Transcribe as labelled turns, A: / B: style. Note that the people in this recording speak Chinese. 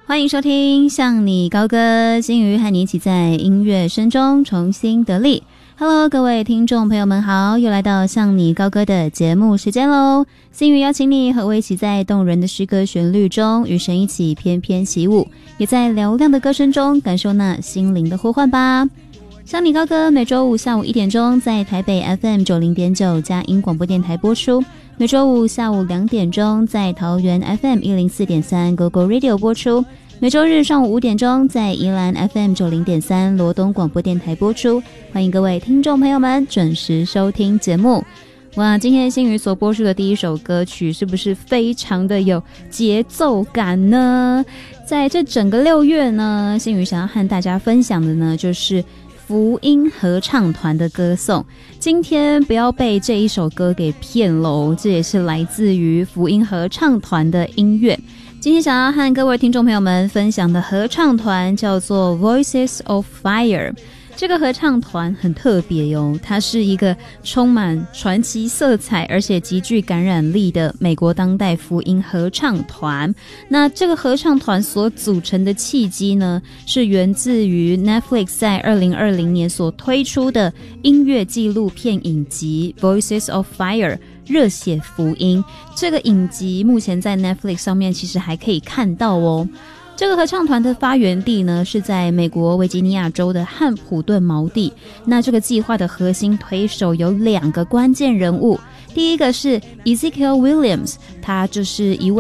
A: 欢迎收听向你高歌，新宇和你一起在音乐声中重新得力。Hello， 各位听众朋友们好，又来到向你高歌的节目时间咯。新宇邀请你和我一起在动人的诗歌旋律中与神一起翩翩起舞，也在嘹亮的歌声中感受那心灵的呼唤吧。向你高歌每周五下午1点钟在台北 FM90.9 佳音广播电台播出，每周五下午2点钟在桃园 FM104.3 GoGo Radio 播出，每周日上午5点钟在宜兰 FM90.3 罗东广播电台播出。欢迎各位听众朋友们准时收听节目。哇，今天新宇所播出的第一首歌曲是不是非常的有节奏感呢？在这整个6月呢，新宇想要和大家分享的呢，就是福音合唱团的歌颂。今天不要被这一首歌给骗喽，这也是来自于福音合唱团的音乐。今天想要和各位听众朋友们分享的合唱团叫做 Voices of Fire。这个合唱团很特别哟，它是一个充满传奇色彩而且极具感染力的美国当代福音合唱团。那这个合唱团所组成的契机呢，是源自于 Netflix 在2020年所推出的音乐纪录片影集 Voices of Fire 热血福音。这个影集目前在 Netflix 上面其实还可以看到哦。这个合唱团的发源地呢，是在美国维吉尼亚州的汉普顿锚地。那这个计划的核心推手有2个关键人物，第一个是 Ezekiel Williams， 他就是一位